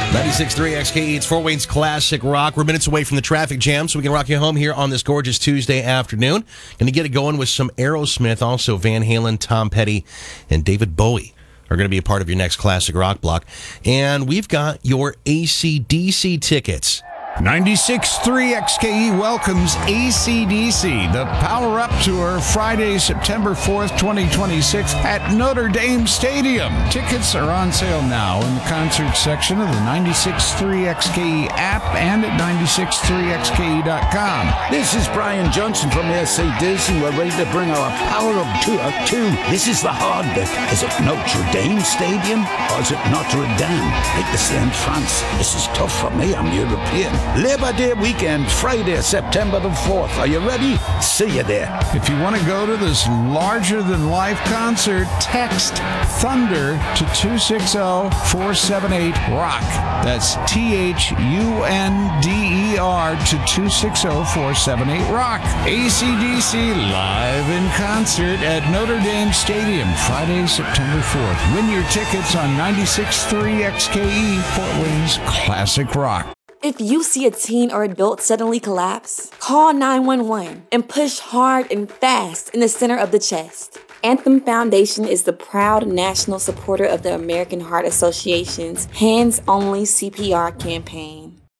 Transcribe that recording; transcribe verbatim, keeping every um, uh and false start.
ninety-six point three X K E, it's Fort Wayne's Classic Rock. We're minutes away from the traffic jam, so we can rock you home here on this gorgeous Tuesday afternoon. Going to get it going with some Aerosmith, also Van Halen, Tom Petty, and David Bowie are going to be a part of your next Classic Rock block. And we've got your A C D C tickets. ninety-six point three X K E welcomes A C D C, the Power Up Tour, Friday, September fourth, twenty twenty-six at Notre Dame Stadium. Tickets are on sale now in the concert section of the ninety-six point three X K E app and at ninety-six point three X K E dot com. This is Brian Johnson from A C D C. We're ready to bring our Power Up Tour to. This is the hard bit. Is it Notre Dame Stadium or is it Notre Dame? Like they say in France. This is tough for me. I'm European. Labor Day weekend, Friday, September the fourth. Are you ready? See you there. If you want to go to this larger-than-life concert, text THUNDER to two six zero, four seven eight, ROCK. That's T H U N D E R to two six zero, four seven eight, ROCK. A C D C live in concert at Notre Dame Stadium, Friday, September fourth. Win your tickets on ninety-six point three X K E, Fort Wayne's Classic Rock. If you see a teen or adult suddenly collapse, call nine one one and push hard and fast in the center of the chest. Anthem Foundation is the proud national supporter of the American Heart Association's Hands Only C P R campaign.